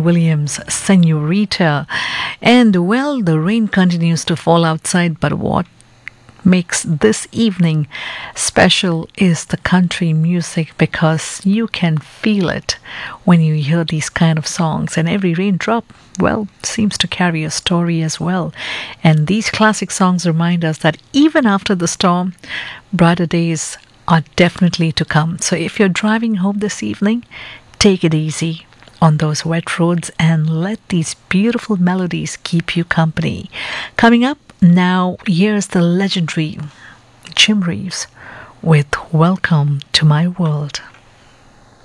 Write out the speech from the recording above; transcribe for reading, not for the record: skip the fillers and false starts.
Williams, Senorita. And well, the rain continues to fall outside, but what makes this evening special is the country music, because you can feel it when you hear these kind of songs, and every raindrop, well, seems to carry a story as well. And these classic songs remind us that even after the storm, brighter days are definitely to come. So if you're driving home this evening, take it easy on those wet roads and let these beautiful melodies keep you company. Coming up now, here's the legendary Jim Reeves with Welcome to My World.